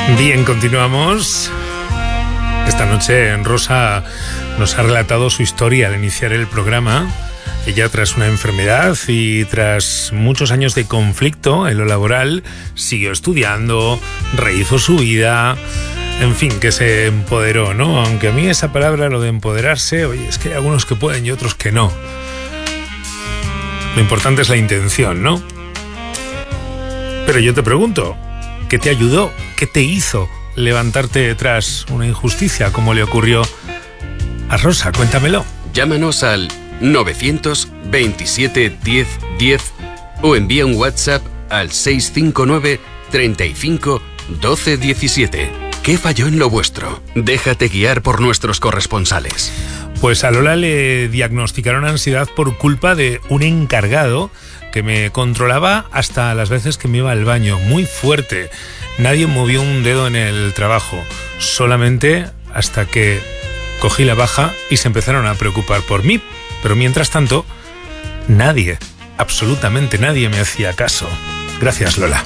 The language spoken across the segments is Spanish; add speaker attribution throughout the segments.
Speaker 1: Bien, continuamos. Esta noche Rosa nos ha relatado su historia al iniciar el programa. Ella, tras una enfermedad y tras muchos años de conflicto en lo laboral, siguió estudiando, rehizo su vida, en fin, que se empoderó, ¿no? Aunque a mí esa palabra, lo de empoderarse, oye, es que hay algunos que pueden y otros que no. Lo importante es la intención, ¿no? Pero yo te pregunto, ¿qué te ayudó? ¿Qué te hizo levantarte tras una injusticia como le ocurrió a Rosa? Cuéntamelo.
Speaker 2: Llámanos al 927 10 10 o envía un WhatsApp al 659 35 12 17. ¿Qué falló en lo vuestro? Déjate guiar por nuestros corresponsales.
Speaker 1: Pues a Lola le diagnosticaron ansiedad por culpa de un encargado que me controlaba hasta las veces que me iba al baño. Muy fuerte. Nadie movió un dedo en el trabajo. Solamente hasta que cogí la baja y se empezaron a preocupar por mí. Pero mientras tanto, nadie, absolutamente nadie me hacía caso. Gracias, Lola.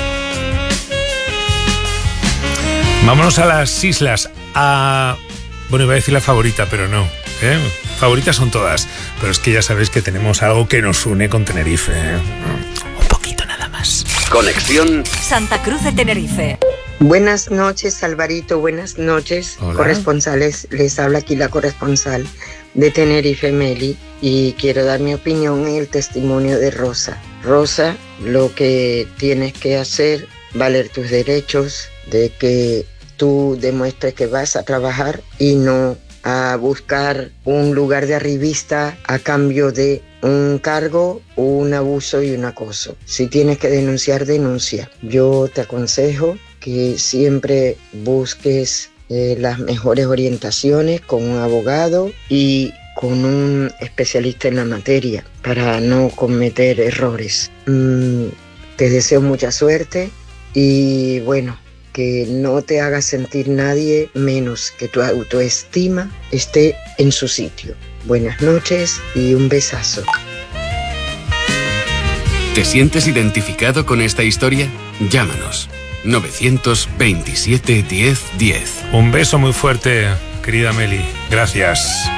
Speaker 1: Vámonos a las islas. Bueno, iba a decir la favorita, pero no. Favoritas son todas. Pero es que ya sabéis que tenemos algo que nos une con Tenerife. Un poquito nada más.
Speaker 2: Conexión
Speaker 3: Santa Cruz de Tenerife.
Speaker 4: Buenas noches, Alvarito. Buenas noches.
Speaker 1: Hola.
Speaker 4: Corresponsales. Les habla aquí la corresponsal de Tenerife, Meli. Y quiero dar mi opinión en el testimonio de Rosa. Rosa, lo que tienes que hacer, valer tus derechos, de que tú demuestres que vas a trabajar y no a buscar un lugar de arribista a cambio de un cargo, un abuso y un acoso. Si tienes que denunciar, denuncia. Yo te aconsejo que siempre busques las mejores orientaciones con un abogado y con un especialista en la materia para no cometer errores. Te deseo mucha suerte y bueno, que no te haga sentir nadie menos, que tu autoestima esté en su sitio. Buenas noches y un besazo.
Speaker 2: ¿Te sientes identificado con esta historia? Llámanos. 927 10 10.
Speaker 1: Un beso muy fuerte, querida Meli. Gracias.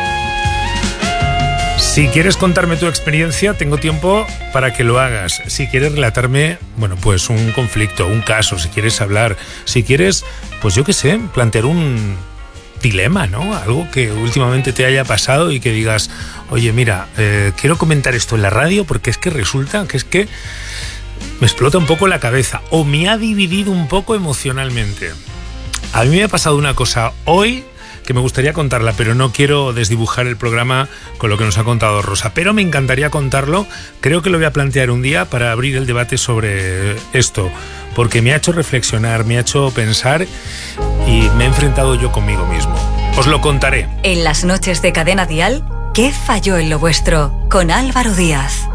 Speaker 1: Si quieres contarme tu experiencia, tengo tiempo para que lo hagas. Si quieres relatarme, bueno, pues un conflicto, un caso, si quieres hablar, si quieres, pues yo qué sé, plantear un dilema, ¿no? Algo que últimamente te haya pasado y que digas, oye, mira, quiero comentar esto en la radio porque es que resulta que es que me explota un poco la cabeza o me ha dividido un poco emocionalmente. A mí me ha pasado una cosa hoy que me gustaría contarla, pero no quiero desdibujar el programa con lo que nos ha contado Rosa, pero me encantaría contarlo. Creo que lo voy a plantear un día para abrir el debate sobre esto, porque me ha hecho reflexionar, me ha hecho pensar y me he enfrentado yo conmigo mismo. Os lo contaré.
Speaker 3: En las noches de Cadena Dial, ¿qué falló en lo vuestro? Con Álvaro Díaz.